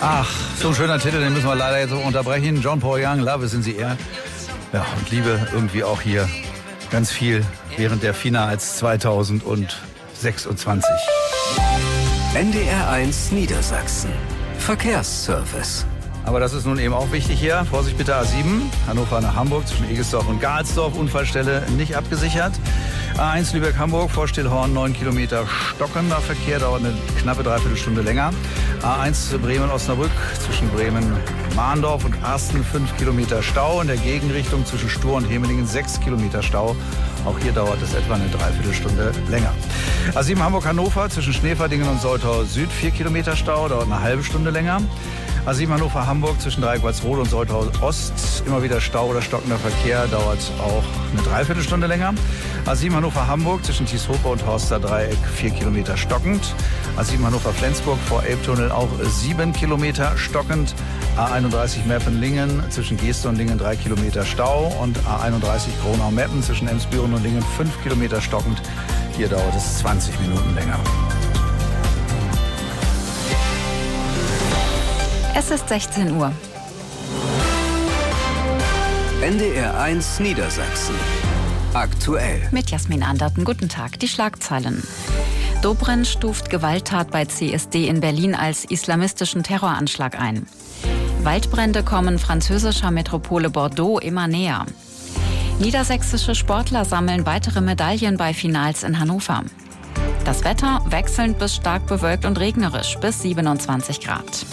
Ach, so ein schöner Titel, den müssen wir leider jetzt auch unterbrechen. John Paul Young, Love is in the air. Ja, und Liebe irgendwie auch hier ganz viel während der Finals 2026. NDR 1 Niedersachsen. Verkehrsservice. Aber das ist nun eben auch wichtig hier. Vorsicht bitte A7, Hannover nach Hamburg zwischen Egesdorf und Gahlsdorf. Unfallstelle nicht abgesichert. A1 Lübeck-Hamburg, vor Stillhorn 9 Kilometer stockender Verkehr, dauert eine knappe Dreiviertelstunde länger. A1 Bremen-Osnabrück zwischen Bremen-Mahndorf und Arsten 5 Kilometer Stau. In der Gegenrichtung zwischen Stur und Hemelingen 6 Kilometer Stau. Auch hier dauert es etwa eine Dreiviertelstunde länger. A7 Hamburg-Hannover zwischen Schneeverdingen und Soltau Süd 4 Kilometer Stau, dauert eine halbe Stunde länger. A7 Hannover-Hamburg zwischen Dreiquartsrode und Soltau Ost, immer wieder Stau oder stockender Verkehr, dauert auch eine Dreiviertelstunde länger. A7 Hannover-Hamburg zwischen Tieshofer und Horster Dreieck 4 Kilometer stockend. A7 Hannover-Flensburg vor Elbtunnel auch 7 Kilometer stockend. A31 Meppen-Lingen zwischen Geeste und Lingen 3 Kilometer Stau. Und A31 Gronau-Meppen zwischen Emsbüren und Lingen 5 Kilometer stockend. Hier dauert es 20 Minuten länger. Es ist 16 Uhr. NDR 1 Niedersachsen. Aktuell. Mit Jasmin Anderten. Guten Tag. Die Schlagzeilen. Dobrindt stuft Gewalttat bei CSD in Berlin als islamistischen Terroranschlag ein. Waldbrände kommen französischer Metropole Bordeaux immer näher. Niedersächsische Sportler sammeln weitere Medaillen bei Finals in Hannover. Das Wetter wechselnd bis stark bewölkt und regnerisch bis 27 Grad.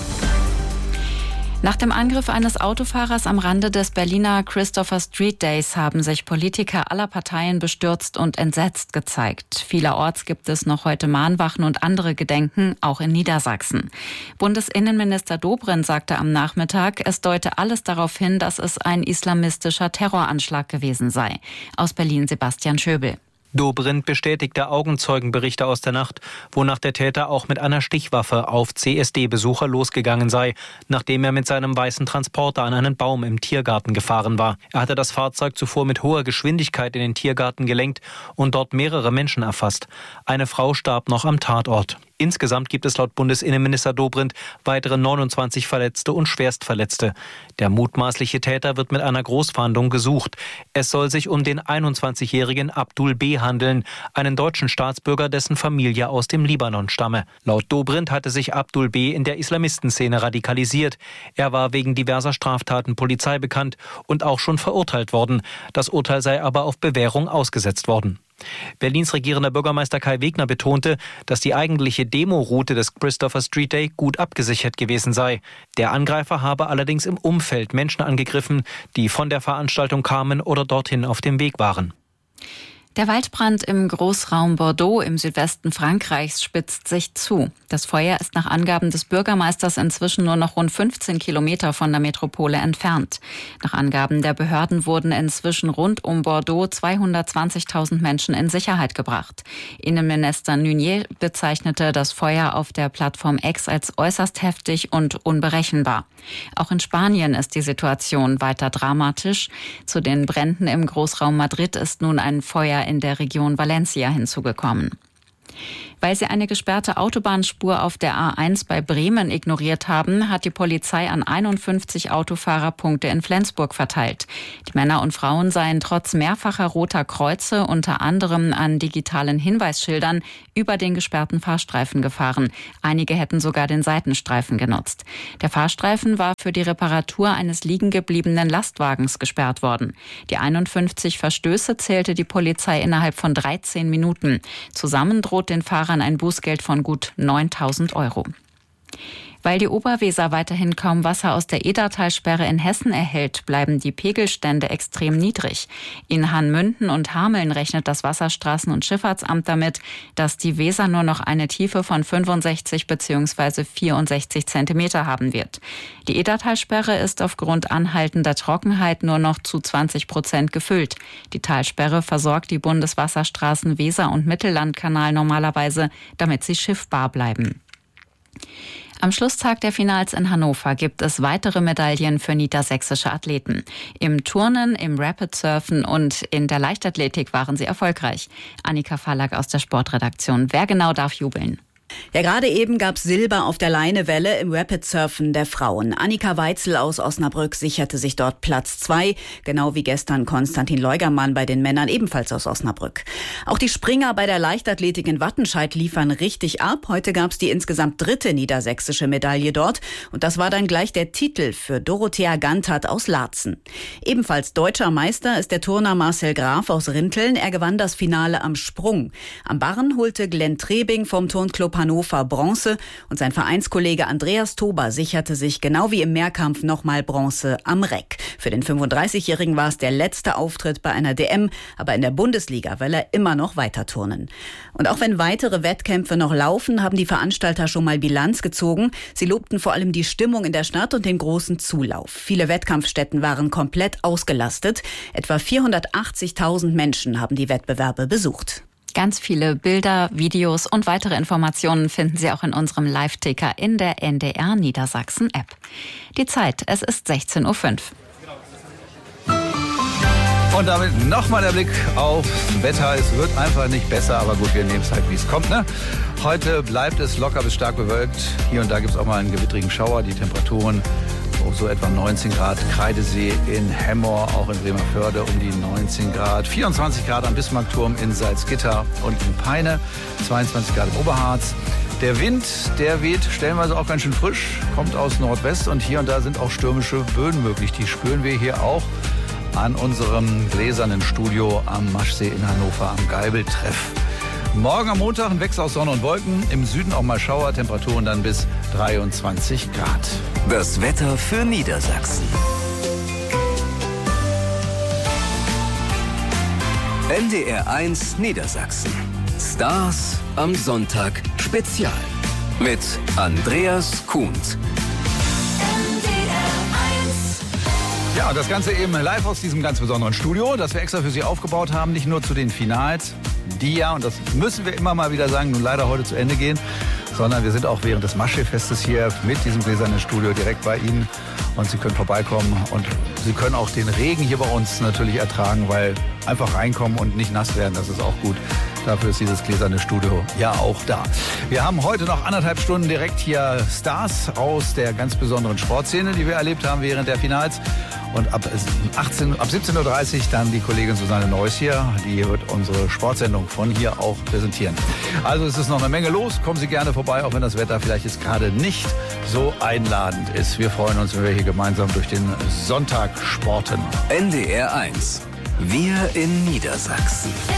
Nach dem Angriff eines Autofahrers am Rande des Berliner Christopher Street Days haben sich Politiker aller Parteien bestürzt und entsetzt gezeigt. Vielerorts gibt es noch heute Mahnwachen und andere Gedenken, auch in Niedersachsen. Bundesinnenminister Dobrindt sagte am Nachmittag, es deute alles darauf hin, dass es ein islamistischer Terroranschlag gewesen sei. Aus Berlin Sebastian Schöbel. Dobrindt bestätigte Augenzeugenberichte aus der Nacht, wonach der Täter auch mit einer Stichwaffe auf CSD-Besucher losgegangen sei, nachdem er mit seinem weißen Transporter an einen Baum im Tiergarten gefahren war. Er hatte das Fahrzeug zuvor mit hoher Geschwindigkeit in den Tiergarten gelenkt und dort mehrere Menschen erfasst. Eine Frau starb noch am Tatort. Insgesamt gibt es laut Bundesinnenminister Dobrindt weitere 29 Verletzte und Schwerstverletzte. Der mutmaßliche Täter wird mit einer Großfahndung gesucht. Es soll sich um den 21-jährigen Abdul B. handeln, einen deutschen Staatsbürger, dessen Familie aus dem Libanon stamme. Laut Dobrindt hatte sich Abdul B. in der Islamistenszene radikalisiert. Er war wegen diverser Straftaten Polizei bekannt und auch schon verurteilt worden. Das Urteil sei aber auf Bewährung ausgesetzt worden. Berlins regierender Bürgermeister Kai Wegner betonte, dass die eigentliche Demoroute des Christopher Street Day gut abgesichert gewesen sei. Der Angreifer habe allerdings im Umfeld Menschen angegriffen, die von der Veranstaltung kamen oder dorthin auf dem Weg waren. Der Waldbrand im Großraum Bordeaux im Südwesten Frankreichs spitzt sich zu. Das Feuer ist nach Angaben des Bürgermeisters inzwischen nur noch rund 15 Kilometer von der Metropole entfernt. Nach Angaben der Behörden wurden inzwischen rund um Bordeaux 220.000 Menschen in Sicherheit gebracht. Innenminister Nunier bezeichnete das Feuer auf der Plattform X als äußerst heftig und unberechenbar. Auch in Spanien ist die Situation weiter dramatisch. Zu den Bränden im Großraum Madrid ist nun ein Feuer in der Region Valencia hinzugekommen. Weil sie eine gesperrte Autobahnspur auf der A1 bei Bremen ignoriert haben, hat die Polizei an 51 Autofahrer Punkte in Flensburg verteilt. Die Männer und Frauen seien trotz mehrfacher roter Kreuze, unter anderem an digitalen Hinweisschildern, über den gesperrten Fahrstreifen gefahren. Einige hätten sogar den Seitenstreifen genutzt. Der Fahrstreifen war für die Reparatur eines liegengebliebenen Lastwagens gesperrt worden. Die 51 Verstöße zählte die Polizei innerhalb von 13 Minuten. Zusammen droht den Fahrern ein Bußgeld von gut 9.000 €. Weil die Oberweser weiterhin kaum Wasser aus der Edertalsperre in Hessen erhält, bleiben die Pegelstände extrem niedrig. In Hahnmünden und Hameln rechnet das Wasserstraßen- und Schifffahrtsamt damit, dass die Weser nur noch eine Tiefe von 65 bzw. 64 Zentimeter haben wird. Die Edertalsperre ist aufgrund anhaltender Trockenheit nur noch zu 20% gefüllt. Die Talsperre versorgt die Bundeswasserstraßen Weser- und Mittellandkanal normalerweise, damit sie schiffbar bleiben. Am Schlusstag der Finals in Hannover gibt es weitere Medaillen für niedersächsische Athleten. Im Turnen, im Rapid-Surfen und in der Leichtathletik waren sie erfolgreich. Annika Fallack aus der Sportredaktion. Wer genau darf jubeln? Ja, gerade eben gab es Silber auf der Leinewelle im Rapid-Surfen der Frauen. Annika Weitzel aus Osnabrück sicherte sich dort Platz 2, genau wie gestern Konstantin Leugermann bei den Männern, ebenfalls aus Osnabrück. Auch die Springer bei der Leichtathletik in Wattenscheid liefern richtig ab. Heute gab es die insgesamt 3. niedersächsische Medaille dort. Und das war dann gleich der Titel für Dorothea Gantert aus Laatzen. Ebenfalls deutscher Meister ist der Turner Marcel Graf aus Rinteln. Er gewann das Finale am Sprung. Am Barren holte Glenn Trebing vom Turnclub Hannover Bronze und sein Vereinskollege Andreas Tober sicherte sich genau wie im Mehrkampf nochmal Bronze am Reck. Für den 35-Jährigen war es der letzte Auftritt bei einer DM, aber in der Bundesliga will er immer noch weiter turnen. Und auch wenn weitere Wettkämpfe noch laufen, haben die Veranstalter schon mal Bilanz gezogen. Sie lobten vor allem die Stimmung in der Stadt und den großen Zulauf. Viele Wettkampfstätten waren komplett ausgelastet. Etwa 480.000 Menschen haben die Wettbewerbe besucht. Ganz viele Bilder, Videos und weitere Informationen finden Sie auch in unserem Live-Ticker in der NDR Niedersachsen-App. Die Zeit, es ist 16:05 Uhr. Und damit nochmal der Blick aufs Wetter. Es wird einfach nicht besser, aber gut, wir nehmen es halt, wie es kommt, ne? Heute bleibt es locker bis stark bewölkt. Hier und da gibt es auch mal einen gewittrigen Schauer. Die Temperaturen so etwa 19 Grad. Kreidesee in Hemmoor, auch in Bremerförde um die 19 Grad. 24 Grad am Bismarckturm in Salzgitter und in Peine. 22 Grad im Oberharz. Der Wind, der weht stellenweise auch ganz schön frisch, kommt aus Nordwest und hier und da sind auch stürmische Böen möglich. Die spüren wir hier auch an unserem gläsernen Studio am Maschsee in Hannover am Geibeltreff. Morgen am Montag ein Wechsel aus Sonne und Wolken. Im Süden auch mal Schauer, Temperaturen dann bis 23 Grad. Das Wetter für Niedersachsen. NDR1 Niedersachsen. Stars am Sonntag Spezial. Mit Andreas Kuhnt. Ja, und das Ganze eben live aus diesem ganz besonderen Studio, das wir extra für Sie aufgebaut haben. Nicht nur zu den Finals, die ja, und das müssen wir immer mal wieder sagen, nun leider heute zu Ende gehen, sondern wir sind auch während des Maschsee-Festes hier mit diesem gläsernen Studio direkt bei Ihnen. Und Sie können vorbeikommen und Sie können auch den Regen hier bei uns natürlich ertragen, weil einfach reinkommen und nicht nass werden, das ist auch gut. Dafür ist dieses gläserne Studio ja auch da. Wir haben heute noch 1,5 Stunden direkt hier Stars aus der ganz besonderen Sportszene, die wir erlebt haben während der Finals. Und ab 17:30 Uhr dann die Kollegin Susanne Neuss hier. Die wird unsere Sportsendung von hier auch präsentieren. Also es ist noch eine Menge los. Kommen Sie gerne vorbei, auch wenn das Wetter vielleicht jetzt gerade nicht so einladend ist. Wir freuen uns, wenn wir hier gemeinsam durch den Sonntag sporten. NDR1. Wir in Niedersachsen.